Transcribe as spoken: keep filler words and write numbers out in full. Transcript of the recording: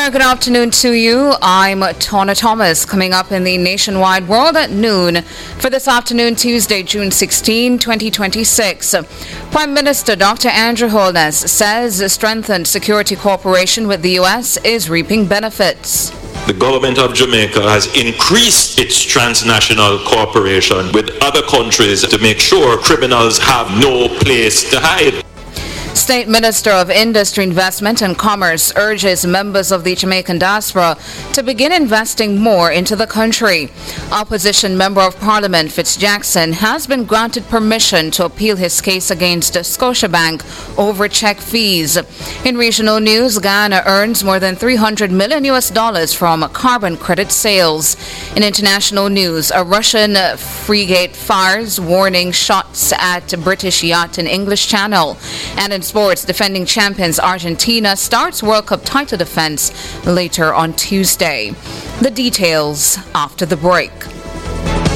Very good afternoon to you. I'm Tona Thomas. Coming up in the Nationwide World at noon for this afternoon, Tuesday, June sixteenth, twenty twenty-six. Prime Minister Doctor Andrew Holness says a strengthened security cooperation with the U S is reaping benefits. The government of Jamaica has increased its transnational cooperation with other countries to make sure criminals have no place to hide. State Minister of Industry, Investment and Commerce urges members of the Jamaican diaspora to begin investing more into the country. Opposition Member of Parliament Fitz Jackson has been granted permission to appeal his case against Scotiabank over check fees. In regional news, Guyana earns more than three hundred million U S dollars from carbon credit sales. In international news, a Russian frigate fires warning shots at a British yacht in English Channel. And in sports, defending champions Argentina starts World Cup title defense later on Tuesday. The details after the break.